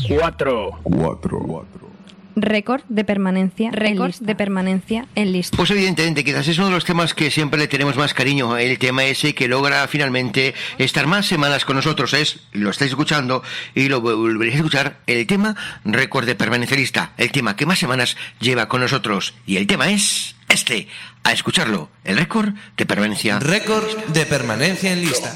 4. Récord de permanencia en lista. Pues evidentemente, quizás es uno de los temas que siempre le tenemos más cariño, el tema ese que logra finalmente estar más semanas con nosotros, lo estáis escuchando y lo volveréis a escuchar, el tema récord de permanencia en lista, el tema que más semanas lleva con nosotros, y el tema es a escucharlo, el récord de permanencia. Récord de permanencia en lista.